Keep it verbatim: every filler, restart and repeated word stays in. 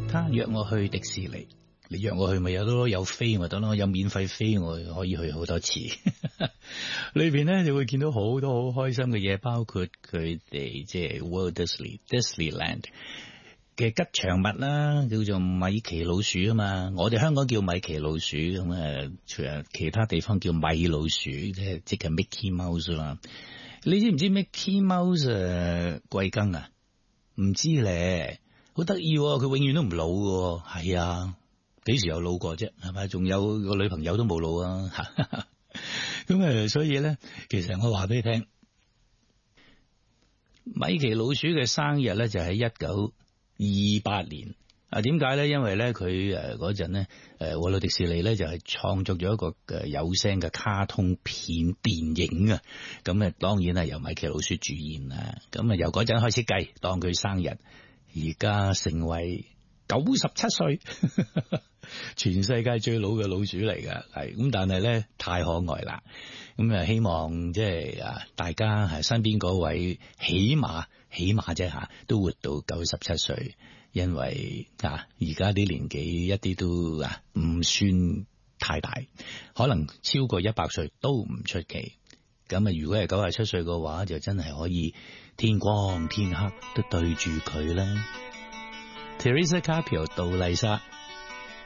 他約我去迪士尼，你約我去咪有得有飛咪得咯，有免費飛我可以去好多次。裏邊咧你會見到好多好開心嘅嘢，包括佢哋即係 Walt Disney Disneyland 嘅吉祥物啦，叫做米奇老鼠啊嘛。我哋香港叫米奇老鼠咁誒，除咗其他地方叫米老鼠，即係即係 Mickey Mouse 啦。你知唔知 Mickey Mouse 誒貴庚啊？唔知咧。好得意，佢永遠都唔老嘅，係啊，幾時有老過啫？係咪？仲有個女朋友都冇老啊！咁誒，所以咧，其實我話俾你聽，米奇老鼠嘅生日咧就喺一九二八年。啊，點解咧？因為咧，佢誒嗰陣咧，誒華納迪士尼咧就係創作咗一個誒有聲嘅卡通片電影啊。咁啊，當然係由米奇老鼠主演啦。咁啊，由嗰陣開始計，當佢生日。而家成為九十七歲，全世界最老嘅老鼠嚟噶，係咁，但係咧太可愛啦。咁啊，希望即係啊，大家係身邊嗰位起碼起碼啫吓，都活到九十七歲，因為啊，而家啲年紀一啲都啊唔算太大，可能超過一百歲都唔出奇。咁啊，如果係九十七歲嘅話，就真係可以天光天黑都對住佢啦。Teresa Carpio 杜麗莎。